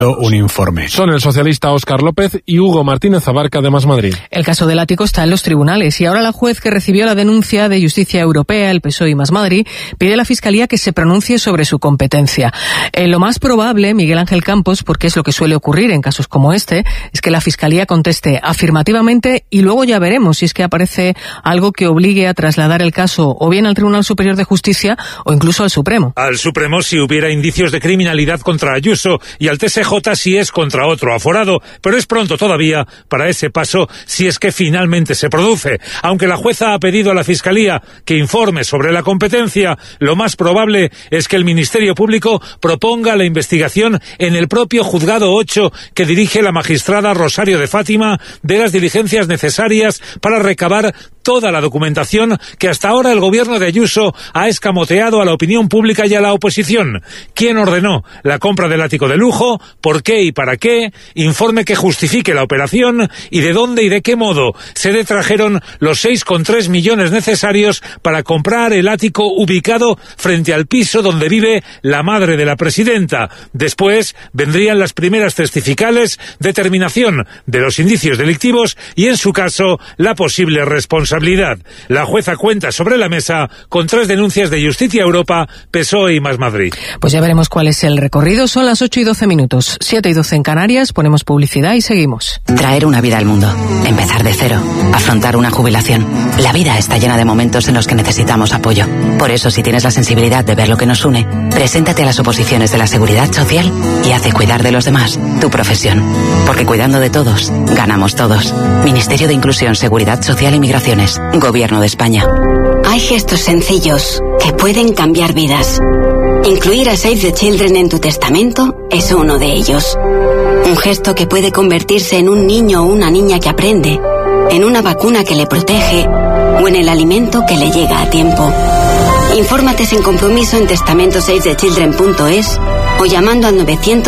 un informe. Son el socialista Óscar López y Hugo Martínez Abarca de Más Madrid. El caso del ático está en los tribunales y ahora la juez que recibió la denuncia de Justicia Europea, el PSOE y Más Madrid, pide a la Fiscalía que se pronuncie sobre su competencia. Lo más probable, Miguel Ángel Campos, porque es lo que suele ocurrir en casos como este, es que la Fiscalía conteste afirmativamente y luego ya veremos si es que aparece algo que obligue a trasladar el caso o bien al Tribunal Superior de Justicia o incluso al Supremo. Al Supremo si hubiera indicios de criminalidad contra Ayuso y al TSJ si es contra otro aforado, pero es pronto todavía para ese paso si es que finalmente se produce. Aunque la jueza ha pedido a la Fiscalía que informe sobre la competencia, lo más probable es que el Ministerio Público proponga la investigación en el propio Juzgado 8 que dirige la magistrada Rosario de Fátima de las diligencias necesarias para recabar toda la documentación que hasta ahora el gobierno de Ayuso ha escamoteado a la opinión pública y a la oposición. ¿Quién ordenó la compra del ático de lujo? ¿Por qué y para qué? Informe que justifique la operación y de dónde y de qué modo se detrajeron los 6,3 millones necesarios para comprar el ático ubicado frente al piso donde vive la madre de la presidenta. Después vendrían las primeras testificales, determinación de los indicios delictivos y, en su caso, la posible responsabilidad. La jueza cuenta sobre la mesa con 3 denuncias de Justicia Europa, PSOE y Más Madrid. Pues ya veremos cuál es el recorrido. Son las 8:12, 7:12 en Canarias. Ponemos publicidad y seguimos. Traer una vida al mundo, empezar de cero, afrontar una jubilación. La vida está llena de momentos en los que necesitamos apoyo. Por eso, si tienes la sensibilidad de ver lo que nos une, preséntate a las oposiciones de la Seguridad Social y haz de cuidar de los demás tu profesión. Porque cuidando de todos, ganamos todos. Ministerio de Inclusión, Seguridad Social y Migraciones. Gobierno de España. Hay gestos sencillos que pueden cambiar vidas. Incluir a Save the Children en tu testamento es uno de ellos. Un gesto que puede convertirse en un niño o una niña que aprende, en una vacuna que le protege o en el alimento que le llega a tiempo. Infórmate sin compromiso en testamentosavethechildren.es o llamando al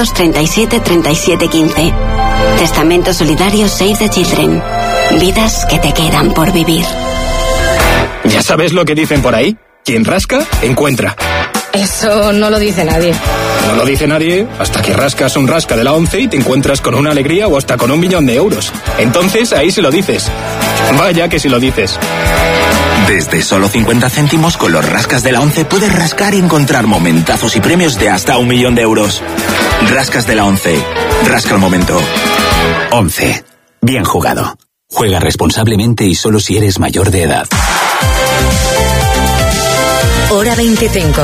937 37 15. Testamento solidario Save the Children. Vidas que te quedan por vivir. ¿Ya sabes lo que dicen por ahí? Quien rasca, encuentra. Eso no lo dice nadie. No lo dice nadie hasta que rascas un rasca de la 11 y te encuentras con una alegría o hasta con 1 millón de euros. Entonces ahí se lo dices. Vaya que si lo dices. Desde solo 50 céntimos con los rascas de la 11 puedes rascar y encontrar momentazos y premios de hasta 1 millón de euros. Rascas de la 11. Rasca el momento. 11. Bien jugado. Juega responsablemente y solo si eres mayor de edad. Hora 25.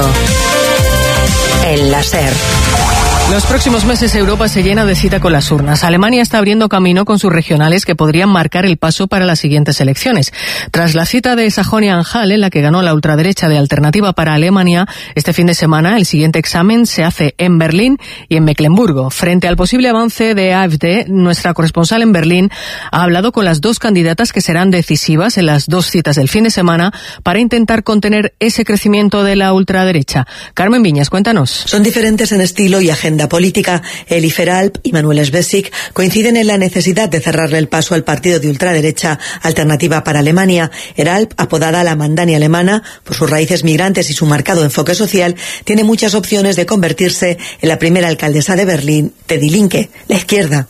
El láser. Los próximos meses Europa se llena de cita con las urnas. Alemania está abriendo camino con sus regionales que podrían marcar el paso para las siguientes elecciones. Tras la cita de Sajonia-Anhalt, en la que ganó la ultraderecha de Alternativa para Alemania, este fin de semana el siguiente examen se hace en Berlín y en Mecklemburgo. Frente al posible avance de AfD, nuestra corresponsal en Berlín ha hablado con las 2 candidatas que serán decisivas en las 2 citas del fin de semana para intentar contener ese crecimiento de la ultraderecha. Carmen Viñas, cuéntanos. Son diferentes en estilo y agenda política. Eli Veralp y Manuel Schwesig coinciden en la necesidad de cerrarle el paso al partido de ultraderecha Alternativa para Alemania. Veralp, apodada la Mandani alemana por sus raíces migrantes y su marcado enfoque social, tiene muchas opciones de convertirse en la primera alcaldesa de Berlín de Die Linke, la izquierda.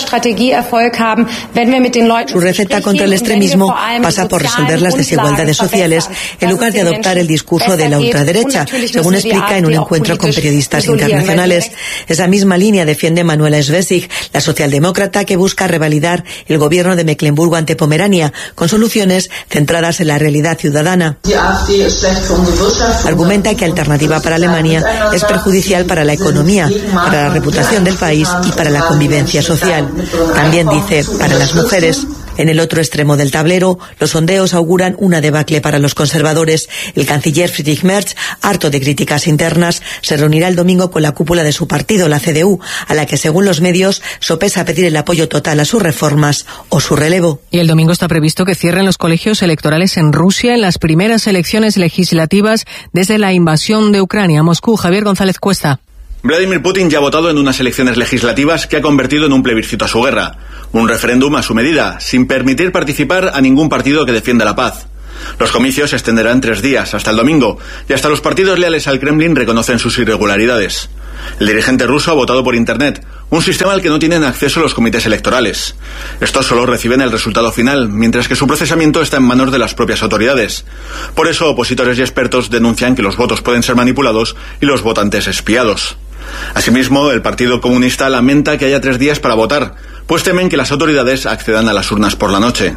Su receta contra el extremismo pasa por resolver las desigualdades sociales en lugar de adoptar el discurso de la ultraderecha, según explica en un encuentro con periodistas internacionales. Esa misma línea defiende Manuela Schwesig, la socialdemócrata que busca revalidar el gobierno de Mecklemburgo ante Pomerania, con soluciones centradas en la realidad ciudadana. Argumenta que Alternativa para Alemania es perjudicial para la economía, para la reputación del país y para la convivencia social. También dice, para las mujeres. En el otro extremo del tablero, los sondeos auguran una debacle para los conservadores. El canciller Friedrich Merz, harto de críticas internas, se reunirá el domingo con la cúpula de su partido, la CDU, a la que, según los medios, sopesa pedir el apoyo total a sus reformas o su relevo. Y el domingo está previsto que cierren los colegios electorales en Rusia en las primeras elecciones legislativas desde la invasión de Ucrania. Moscú, Javier González Cuesta. Vladimir Putin ya ha votado en unas elecciones legislativas que ha convertido en un plebiscito a su guerra. Un referéndum a su medida, sin permitir participar a ningún partido que defienda la paz. Los comicios se extenderán 3 días, hasta el domingo, y hasta los partidos leales al Kremlin reconocen sus irregularidades. El dirigente ruso ha votado por Internet, un sistema al que no tienen acceso los comités electorales. Estos solo reciben el resultado final, mientras que su procesamiento está en manos de las propias autoridades. Por eso, opositores y expertos denuncian que los votos pueden ser manipulados y los votantes espiados. Asimismo, el Partido Comunista lamenta que haya 3 días para votar, pues temen que las autoridades accedan a las urnas por la noche.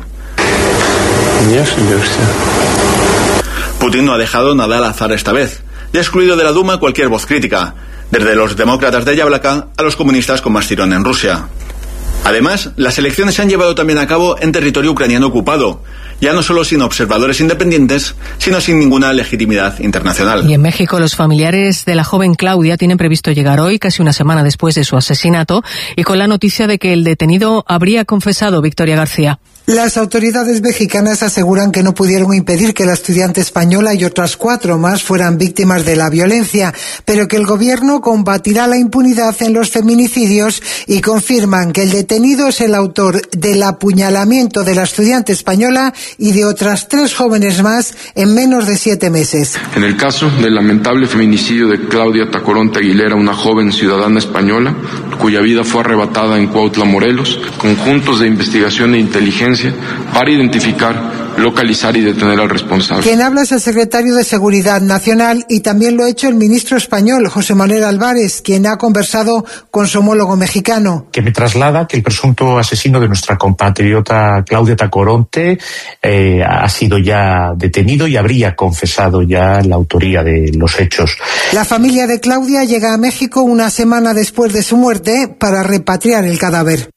Putin no ha dejado nada al azar esta vez, y ha excluido de la Duma cualquier voz crítica, desde los demócratas de Yablaka a los comunistas con más tirón en Rusia. Además, las elecciones se han llevado también a cabo en territorio ucraniano ocupado, ya no solo sin observadores independientes, sino sin ninguna legitimidad internacional. Y en México, los familiares de la joven Claudia tienen previsto llegar hoy, casi una semana después de su asesinato, y con la noticia de que el detenido habría confesado. Victoria García. Las autoridades mexicanas aseguran que no pudieron impedir que la estudiante española y otras 4 más fueran víctimas de la violencia, pero que el gobierno combatirá la impunidad en los feminicidios y confirman que el detenido es el autor del apuñalamiento de la estudiante española y de otras 3 jóvenes más en menos de 7 meses. En el caso del lamentable feminicidio de Claudia Tacoronte Aguilera, una joven ciudadana española, cuya vida fue arrebatada en Cuautla, Morelos, conjuntos de investigación e inteligencia para identificar, localizar y detener al responsable. Quien habla es el secretario de Seguridad Nacional y también lo ha hecho el ministro español, José Manuel Álvarez, quien ha conversado con su homólogo mexicano. Que me traslada que el presunto asesino de nuestra compatriota Claudia Tacoronte ha sido ya detenido y habría confesado ya la autoría de los hechos. La familia de Claudia llega a México una semana después de su muerte para repatriar el cadáver.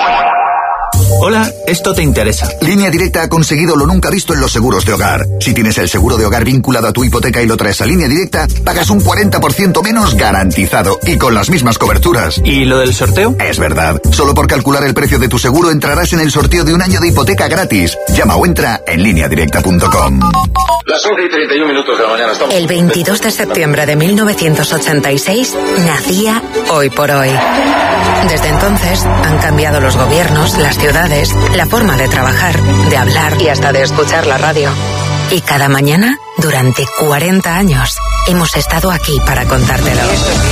Hola, esto te interesa. Línea Directa ha conseguido lo nunca visto en los seguros de hogar. Si tienes el seguro de hogar vinculado a tu hipoteca y lo traes a Línea Directa, pagas un 40% menos garantizado y con las mismas coberturas. ¿Y lo del sorteo? Es verdad. Solo por calcular el precio de tu seguro entrarás en el sorteo de un año de hipoteca gratis. Llama o entra en lineadirecta.com. Las 11:31 de la mañana. El 22 de septiembre de 1986 nacía Hoy por Hoy. Desde entonces han cambiado los gobiernos, las ciudades, la forma de trabajar, de hablar y hasta de escuchar la radio. Y cada mañana, durante 40 años, hemos estado aquí para contártelo.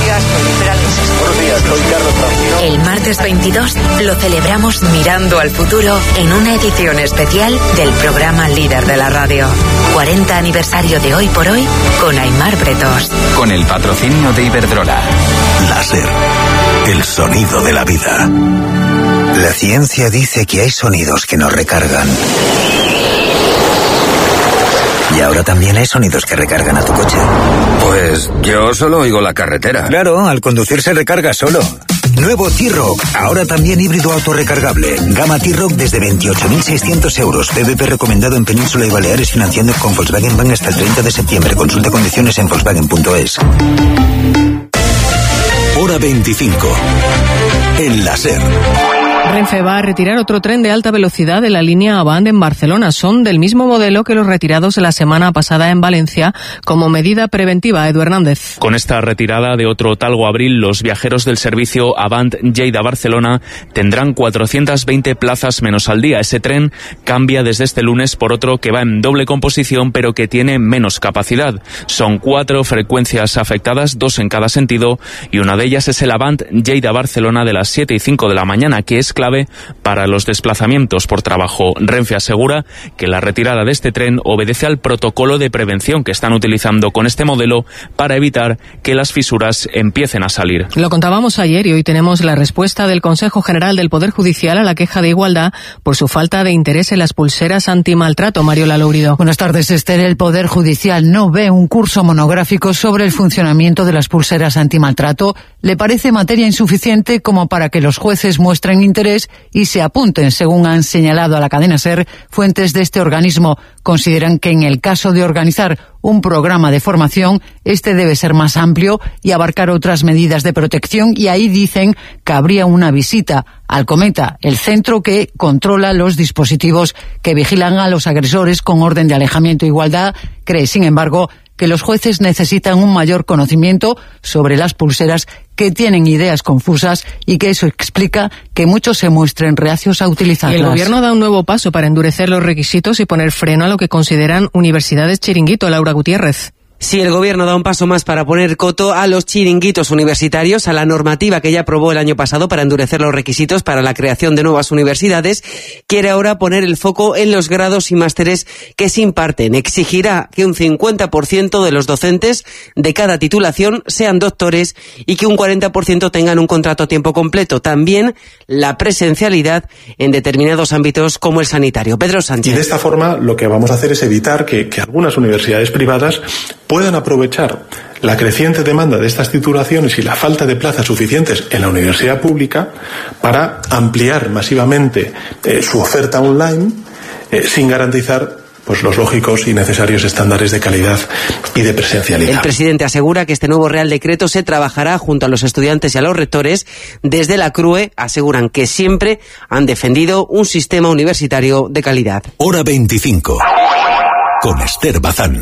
El martes 22 lo celebramos mirando al futuro en una edición especial del programa líder de la radio. 40 aniversario de Hoy por Hoy con Aimar Bretos. Con el patrocinio de Iberdrola. Láser. El sonido de la vida. La ciencia dice que hay sonidos que nos recargan. Y ahora también hay sonidos que recargan a tu coche. Pues yo solo oigo la carretera. Claro, al conducir se recarga solo. Nuevo T-Roc, ahora también híbrido autorrecargable. Gama T-Roc desde 28.600 euros. PVP recomendado en Península y Baleares, financiando con Volkswagen Bank hasta el 30 de septiembre. Consulta condiciones en Volkswagen.es. Hora 25. En la SER. Renfe va a retirar otro tren de alta velocidad de la línea Avant en Barcelona. Son del mismo modelo que los retirados la semana pasada en Valencia como medida preventiva. Edu Hernández. Con esta retirada de otro Talgo-Abril, los viajeros del servicio Avant Lleida-Barcelona tendrán 420 plazas menos al día. Ese tren cambia desde este lunes por otro que va en doble composición pero que tiene menos capacidad. Son 4 frecuencias afectadas, 2 en cada sentido, y una de ellas es el Avant Lleida-Barcelona de las 7 y 5 de la mañana, que es clave para los desplazamientos por trabajo. Renfe asegura que la retirada de este tren obedece al protocolo de prevención que están utilizando con este modelo para evitar que las fisuras empiecen a salir. Lo contábamos ayer y hoy tenemos la respuesta del Consejo General del Poder Judicial a la queja de Igualdad por su falta de interés en las pulseras antimaltrato. Mariola Lourido. Buenas tardes, Esther. El Poder Judicial no ve un curso monográfico sobre el funcionamiento de las pulseras antimaltrato. Le parece materia insuficiente como para que los jueces muestren interés y se apunten, según han señalado a la cadena SER fuentes de este organismo. Consideran que en el caso de organizar un programa de formación, este debe ser más amplio y abarcar otras medidas de protección, y ahí dicen que habría una visita al Cometa, el centro que controla los dispositivos que vigilan a los agresores con orden de alejamiento. Igualdad cree, sin embargo, que los jueces necesitan un mayor conocimiento sobre las pulseras, que tienen ideas confusas y que eso explica que muchos se muestren reacios a utilizarlas. Y el gobierno da un nuevo paso para endurecer los requisitos y poner freno a lo que consideran universidades chiringuito. Laura Gutiérrez. Sí, el gobierno da un paso más para poner coto a los chiringuitos universitarios, a la normativa que ya aprobó el año pasado para endurecer los requisitos para la creación de nuevas universidades. Quiere ahora poner el foco en los grados y másteres que se imparten. Exigirá que un 50% de los docentes de cada titulación sean doctores y que un 40% tengan un contrato a tiempo completo. También la presencialidad en determinados ámbitos como el sanitario. Pedro Sánchez. Y de esta forma lo que vamos a hacer es evitar que algunas universidades privadas puedan aprovechar la creciente demanda de estas titulaciones y la falta de plazas suficientes en la universidad pública para ampliar masivamente su oferta online sin garantizar pues los lógicos y necesarios estándares de calidad y de presencialidad. El presidente asegura que este nuevo Real Decreto se trabajará junto a los estudiantes y a los rectores. Desde la CRUE aseguran que siempre han defendido un sistema universitario de calidad. Hora 25. Con Esther Bazán.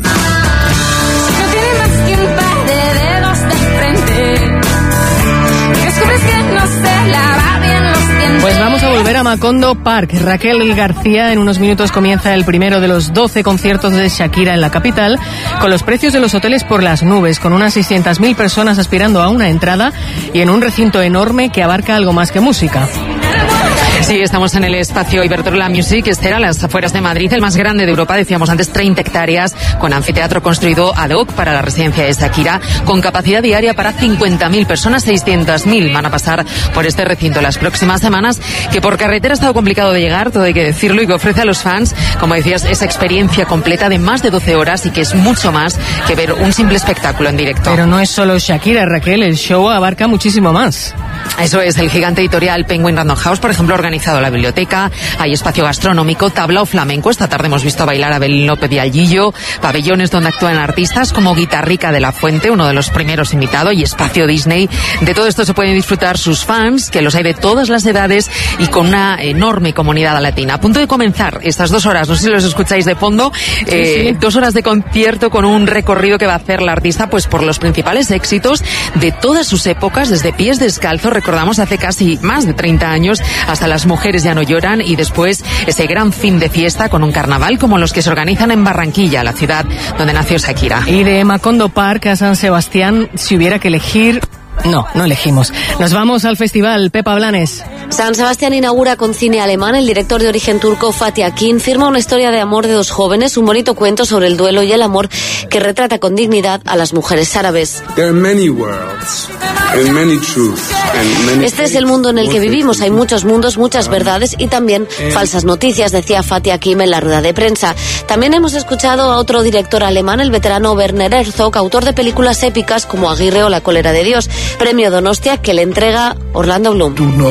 Pues vamos a volver a Macondo Park. Raquel García, en unos minutos comienza el primero de los 12 conciertos de Shakira en la capital, con los precios de los hoteles por las nubes, con unas 600.000 personas aspirando a una entrada y en un recinto enorme que abarca algo más que música. Sí, estamos en el espacio Iberdrola Music, Esther, a las afueras de Madrid, el más grande de Europa, decíamos antes, 30 hectáreas, con anfiteatro construido ad hoc para la residencia de Shakira, con capacidad diaria para 50.000 personas, 600.000 van a pasar por este recinto las próximas semanas, que por carretera ha estado complicado de llegar, todo hay que decirlo, y que ofrece a los fans, como decías, esa experiencia completa de más de 12 horas y que es mucho más que ver un simple espectáculo en directo. Pero no es solo Shakira, Raquel, el show abarca muchísimo más. Eso es, el gigante editorial Penguin Random House, por ejemplo, organizado la biblioteca, hay espacio gastronómico, tablao flamenco, esta tarde hemos visto bailar a Belén López y Algillo, pabellones donde actúan artistas como Guitarrica de la Fuente, uno de los primeros invitados, y espacio Disney. De todo esto se pueden disfrutar sus fans, que los hay de todas las edades y con una enorme comunidad latina. A punto de comenzar estas 2 horas, no sé si los escucháis de fondo, sí. 2 horas de concierto con un recorrido que va a hacer la artista pues por los principales éxitos de todas sus épocas, desde Pies Descalzos, recordamos hace casi más de 30 años, hasta Las Mujeres ya no lloran, y después ese gran fin de fiesta con un carnaval como los que se organizan en Barranquilla, la ciudad donde nació Shakira. Y de Macondo Park a San Sebastián, si hubiera que elegir... No elegimos. Nos vamos al festival. Pepa Blanes. San Sebastián inaugura con cine alemán. El director de origen turco Fatih Akin firma una historia de amor de 2 jóvenes, un bonito cuento sobre el duelo y el amor que retrata con dignidad a las mujeres árabes. Este es el mundo en el que vivimos. Hay muchos mundos, muchas verdades y también falsas noticias, decía Fatih Akin en la rueda de prensa. También hemos escuchado a otro director alemán, el veterano Werner Herzog, autor de películas épicas como Aguirre o La cólera de Dios. Premio Donostia que le entrega Orlando Bloom.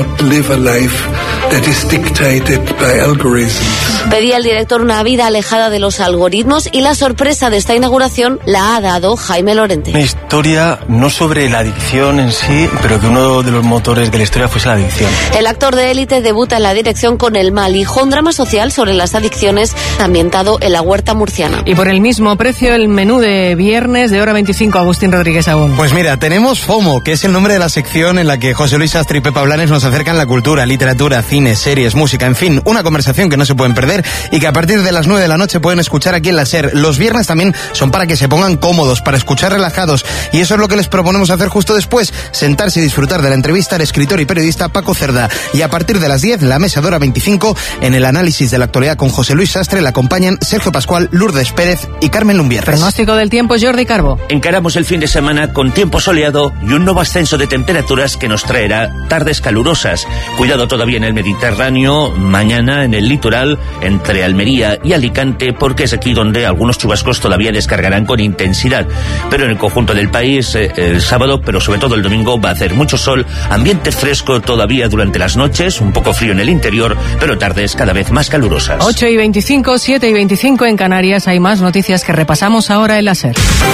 Pedía el director una vida alejada de los algoritmos y la sorpresa de esta inauguración la ha dado Jaime Lorente. Una historia no sobre la adicción en sí, pero que uno de los motores de la historia fuese la adicción. El actor de élite debuta en la dirección con El Mal, hijo, un drama social sobre las adicciones ambientado en la huerta murciana. Y por el mismo precio el menú de viernes de hora 25, Agustín Rodríguez Agún. Pues mira, tenemos FOMO, que es el nombre de la sección en la que José Luis Sastre y Pepa Blanes nos acercan la cultura, literatura, cine, series, música, en fin, una conversación que no se pueden perder y que a partir de las 9 de la noche pueden escuchar aquí en la SER. Los viernes también son para que se pongan cómodos, para escuchar relajados, y eso es lo que les proponemos hacer justo después, sentarse y disfrutar de la entrevista al escritor y periodista Paco Cerda. Y a partir de las 10, la mesa de hora 25, en el análisis de la actualidad con José Luis Sastre, le acompañan Sergio Pascual, Lourdes Pérez y Carmen Lumbierres. Pronóstico del tiempo, Jordi Carbo. Encaramos el fin de semana con tiempo soleado y un nuevo ascenso de temperaturas que nos traerá tardes calurosas. Cuidado todavía en el Mediterráneo, mañana en el litoral, entre Almería y Alicante, porque es aquí donde algunos chubascos todavía descargarán con intensidad. Pero en el conjunto del país, el sábado, pero sobre todo el domingo, va a hacer mucho sol, ambiente fresco todavía durante las noches, un poco frío en el interior, pero tardes cada vez más calurosas. 8:25, 7:25 en Canarias. Hay más noticias que repasamos ahora en la SER.